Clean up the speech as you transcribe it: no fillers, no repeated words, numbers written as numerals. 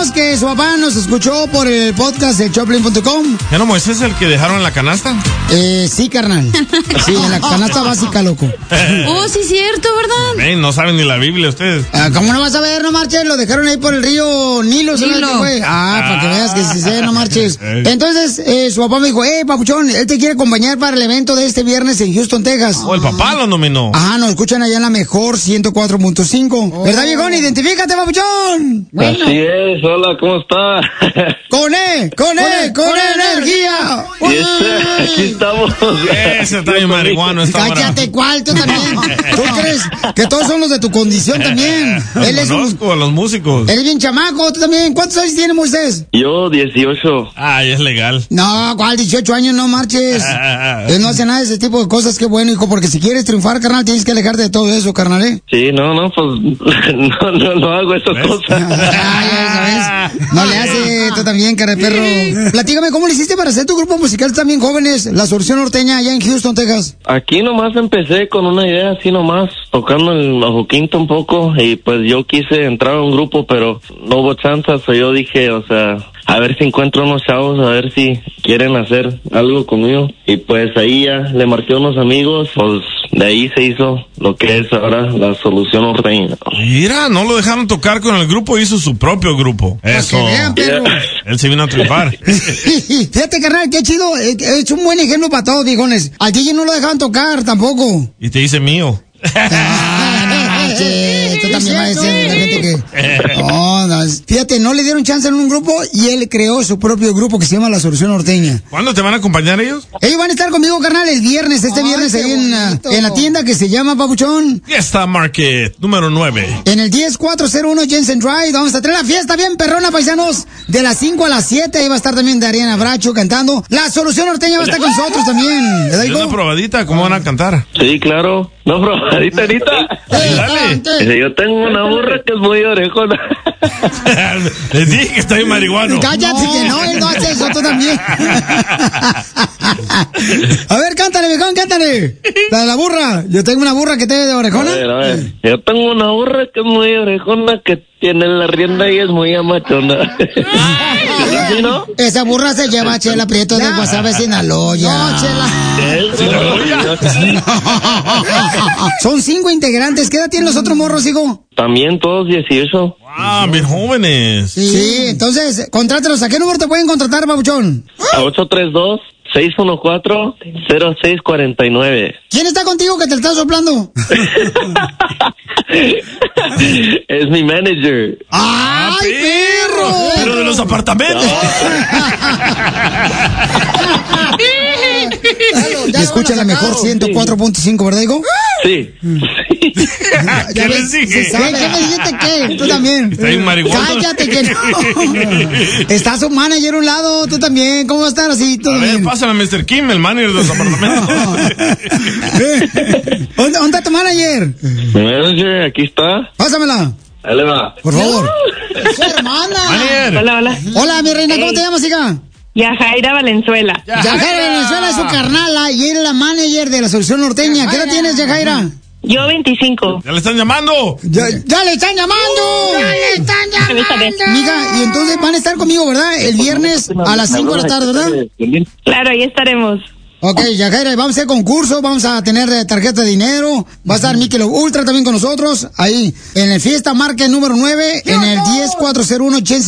más que su papá nos escuchó por el podcast de Choplin.com. ¿Ya no Moisés el que dejaron en la canasta? Sí, carnal. Sí, en la canasta básica, loco. Oh, sí, cierto, ¿verdad? No saben ni la Biblia ustedes. ¿Cómo no vas a ver? No marches, lo dejaron ahí por el río Nilo. Para que veas que sí sé, no marches. Entonces, su papá me dijo, papuchón, él te quiere acompañar para el evento de este viernes en Houston, Texas. El papá lo nominó. Ajá, nos escuchan allá en la mejor 104.5. ¿Verdad, viejón? Identifícate, papuchón. Bueno. Así es, hola, ¿cómo está? Con energía. Aquí estamos. Ese está bien marihuano. Cállate, ¿cuál? Tú también. ¿Tú crees que todos son los de tu condición también? Él es Conozco a los músicos. Él es bien chamaco, tú también. ¿Cuántos años tiene Moisés? Yo, 18. Ay, es legal. No, ¿cuál? 18 años, no marches. Él no hace nada de ese tipo de cosas. Qué bueno, hijo, porque si quieres triunfar, carnal, tienes que alejarte de todo eso, carnal, ¿eh? Sí, pues no hago esas cosas. No le hace, tú también, cara de perro. Platícame, ¿cómo le hiciste para hacer tu grupo musical también jóvenes? La Solución Norteña, allá en Houston, Texas. Aquí nomás empecé con una idea así nomás, tocando el bajo quinto un poco, y pues yo quise entrar a un grupo, pero no hubo chance, yo dije, a ver si encuentro unos chavos, a ver si quieren hacer algo conmigo. Y pues ahí ya le marqué a unos amigos, pues de ahí se hizo lo que es ahora la Solución Norteña. Mira, no lo dejaron tocar con el grupo, hizo su propio grupo. Eso. Él se vino a triunfar. Fíjate, carnal, qué chido. Es un buen ejemplo para todos, viejones. Al DJ no lo dejaban tocar tampoco. Y te dice mío. Tú también vas a decir a la gente que... No, fíjate, no le dieron chance en un grupo y él creó su propio grupo que se llama La Solución Norteña. ¿Cuándo te van a acompañar ellos? Ellos van a estar conmigo, carnal, el viernes, viernes ahí en la tienda que se llama, papuchón, Fiesta Market, número 9. En el 10401 Jensen Drive. Vamos a tener la fiesta bien perrona, paisanos, de las 5 a las 7. Ahí va a estar también Dariana Bracho cantando. La Solución Norteña va a estar con nosotros también. ¿Verdad, hijo? Una probadita, ¿cómo van a cantar? Sí, claro. No, probadita, ahorita. Dale. Yo tengo una burra que es muy orejona. Les dije que está bien marihuano. Cállate, que no, él no hace eso, tú también. A ver, cántale, viejón, cántale. La de la burra. Yo tengo una burra que te de orejona. A ver. Yo tengo una burra que es muy orejona, que tiene la rienda y es muy amachona. ¿Sí, no? Esa burra se llama Chela Prieto de Guasave, Sinaloa. No, Chela. Son 5 integrantes. ¿Qué edad tienen los otros morros, hijo? También todos 18. Ah, bien jóvenes. Sí, entonces, contrátalos. ¿A qué número te pueden contratar, babuchón? A 832-614-0649. ¿Quién está contigo que te está soplando? Es mi manager. ¡Ay, perro! Pero de los apartamentos. Y escucha la mejor 104.5, ¿verdad, hijo? Sí. ¿Qué les dije? ¿Qué me dijiste qué? Tú también. Está bien marihuana. Cállate que no. Está su manager a un lado, tú también. ¿Cómo va a estar así? A ver, pásame a Mr. Kim, el manager de los apartamentos. ¿Dónde está tu manager? Mi manager, aquí está. Pásamela. Ahí le va. Por favor. Es su hermana. Manager. Hola. Hola, mi reina, ¿cómo te llamas, hija? Yajaira Valenzuela. Yajaira Valenzuela es su carnala y es la manager de La Solución Norteña. ¿Qué edad tienes, Yajaira? Yo 25. ¿Ya le están llamando? ¡Ya le están llamando! ¡Ya le están llamando! Amiga, y entonces van a estar conmigo, ¿verdad? El viernes a las 5 de la tarde, ¿verdad? Claro, ahí estaremos. Ok, Yajaira, vamos a hacer concurso, vamos a tener tarjeta de dinero, va a estar Michelob Ultra también con nosotros, ahí, en el Fiesta Market número 9, en el 10401 Jensen